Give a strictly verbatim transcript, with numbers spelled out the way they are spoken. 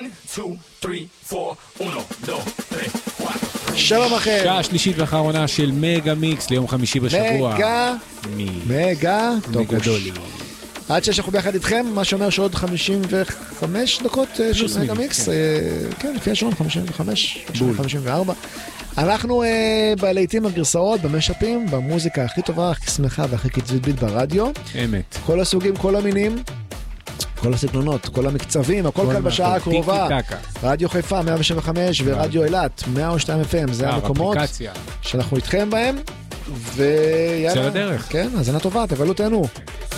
two, three, four, uno, dos, tres, cuatro. שלום לכם. שעה שלישית ואחרונה של מגה מיקס ליום חמישי בשבוע. מגה, מגה, גדולי. עד שש אנחנו ביחד איתכם, מה שאומר שעוד חמישים וחמש דקות של מגה מיקס, כן, לפי השעון חמישים וחמש, חמישים וארבע. אנחנו בלהיטים הגרסאות, במשאפים, במוזיקה הכי טובה, הכי שמחה והכי קצבית ברדיו. אמת. כל הסוגים, כל המינים, כל הסגנונות, כל המקצבים, הכל כאן בשעה הקרובה. רדיו חיפה מאה ושבע נקודה חמש ורדיו אילת מאה ושתיים אף אם, זה המקומות שאנחנו איתכם בהם. ויאללה. זה לדרך. כן, אז אינה טובה, תבלו תהנו.